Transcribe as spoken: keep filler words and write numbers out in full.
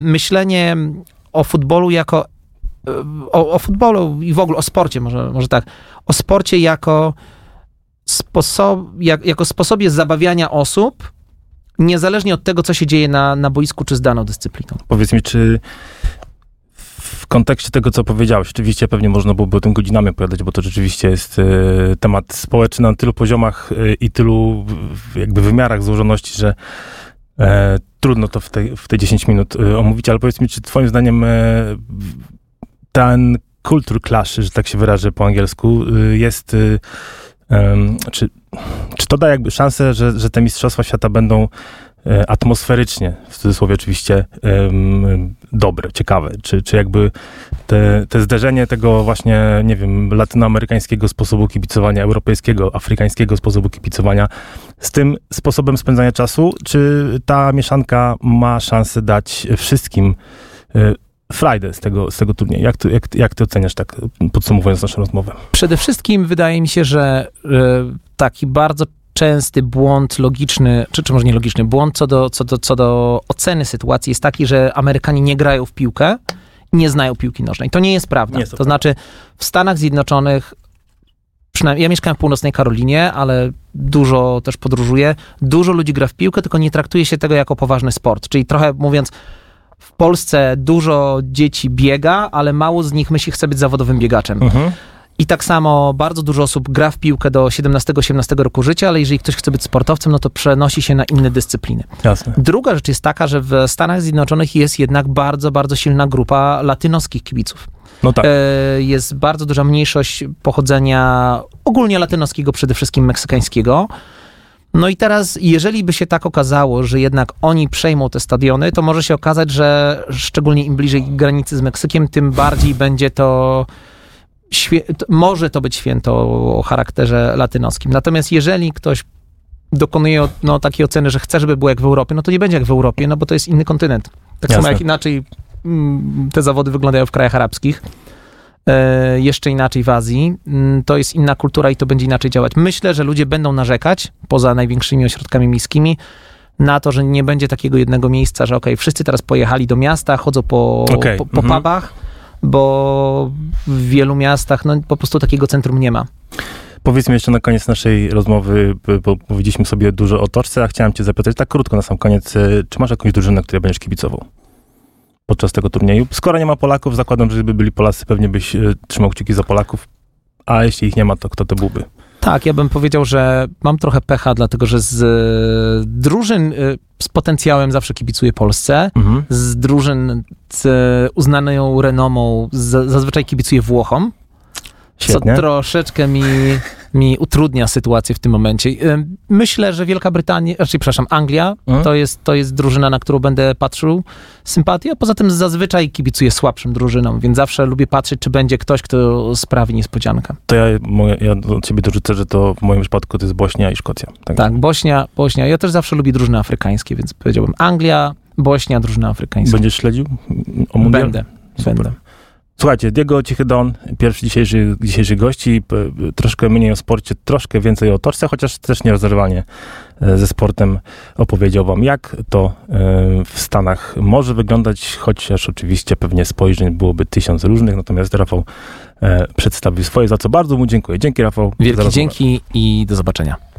myślenie o futbolu jako o, o futbolu i w ogóle o sporcie, może, może tak, o sporcie jako, sposob, jak, jako sposobie zabawiania osób, niezależnie od tego, co się dzieje na, na boisku, czy z daną dyscypliną. Powiedz mi, czy w kontekście tego, co powiedziałeś, oczywiście pewnie można byłoby o tym godzinami opowiadać, bo to rzeczywiście jest y, temat społeczny na tylu poziomach y, i tylu y, jakby wymiarach złożoności, że y, trudno to w te, w te dziesięć minut y, omówić, ale powiedz mi, czy twoim zdaniem y, ten culture clash, że tak się wyrażę po angielsku, y, jest... Y, y, czy, czy to da jakby szansę, że, że te mistrzostwa świata będą atmosferycznie, w cudzysłowie oczywiście, um, dobre, ciekawe, czy, czy jakby te, te zderzenie tego właśnie, nie wiem, latynoamerykańskiego sposobu kibicowania, europejskiego, afrykańskiego sposobu kibicowania z tym sposobem spędzania czasu, czy ta mieszanka ma szansę dać wszystkim y, frajdę z tego, z tego turnieju? Jak ty, jak, jak ty oceniasz, tak podsumowując naszą rozmowę? Przede wszystkim wydaje mi się, że y, taki bardzo częsty błąd logiczny, czy, czy może nie logiczny, błąd co do, co, do, co do oceny sytuacji jest taki, że Amerykanie nie grają w piłkę i nie znają piłki nożnej. To nie jest prawda. Nie jest to to znaczy w Stanach Zjednoczonych, przynajmniej ja mieszkałem w Północnej Karolinie, ale dużo też podróżuję, dużo ludzi gra w piłkę, tylko nie traktuje się tego jako poważny sport. Czyli trochę mówiąc, w Polsce dużo dzieci biega, ale mało z nich myśli, chce być zawodowym biegaczem. Mhm. I tak samo bardzo dużo osób gra w piłkę do siedemnastego osiemnastego roku życia, ale jeżeli ktoś chce być sportowcem, no to przenosi się na inne dyscypliny. Jasne. Druga rzecz jest taka, że w Stanach Zjednoczonych jest jednak bardzo, bardzo silna grupa latynoskich kibiców. No tak. Jest bardzo duża mniejszość pochodzenia ogólnie latynoskiego, przede wszystkim meksykańskiego. No i teraz, jeżeli by się tak okazało, że jednak oni przejmą te stadiony, to może się okazać, że szczególnie im bliżej granicy z Meksykiem, tym bardziej będzie to... Świe- może to być święto o charakterze latynoskim. Natomiast jeżeli ktoś dokonuje no, takiej oceny, że chce, żeby było jak w Europie, no to nie będzie jak w Europie, no bo to jest inny kontynent. Tak Jasne. samo jak inaczej mm, te zawody wyglądają w krajach arabskich, e, jeszcze inaczej w Azji, mm, to jest inna kultura i to będzie inaczej działać. Myślę, że ludzie będą narzekać, poza największymi ośrodkami miejskimi, na to, że nie będzie takiego jednego miejsca, że okej, okay, wszyscy teraz pojechali do miasta, chodzą po, okay. po, po mhm. pubach, bo w wielu miastach no, po prostu takiego centrum nie ma. Powiedzmy jeszcze na koniec naszej rozmowy, bo powiedzieliśmy sobie dużo o toczce, a chciałem cię zapytać tak krótko na sam koniec, czy masz jakąś drużynę, której będziesz kibicował podczas tego turnieju? Skoro nie ma Polaków, zakładam, że gdyby byli Polacy, pewnie byś trzymał kciuki za Polaków, a jeśli ich nie ma, to kto to byłby? Tak, ja bym powiedział, że mam trochę pecha, dlatego że z drużyn z potencjałem zawsze kibicuję Polsce, mhm. z drużyn z uznaną renomą zazwyczaj kibicuję Włochom, Świetnie. Co troszeczkę mi, mi utrudnia sytuację w tym momencie. Myślę, że Wielka Brytania, znaczy, przepraszam, Anglia, mhm. to, jest, to jest drużyna, na którą będę patrzył z sympatią, a poza tym zazwyczaj kibicuję słabszym drużynom, więc zawsze lubię patrzeć, czy będzie ktoś, kto sprawi niespodziankę. To ja, moje, ja do ciebie dorzucę, że to w moim przypadku to jest Bośnia i Szkocja. Tak, tak Bośnia, Bośnia. Ja też zawsze lubię drużyny afrykańskie, więc powiedziałbym Anglia, Bośnia, drużyna afrykańska. Będziesz śledził o mundial? Będę, Super. będę. Słuchajcie, Diego Cichy Don, pierwszy dzisiejszy, dzisiejszy gości, troszkę mniej o sporcie, troszkę więcej o toczce, chociaż też nierozerwalnie ze sportem opowiedział wam, jak to w Stanach może wyglądać, chociaż oczywiście pewnie spojrzeń byłoby tysiąc różnych, natomiast Rafał przedstawił swoje, za co bardzo mu dziękuję. Dzięki, Rafał. Wielkie dzięki i do zobaczenia.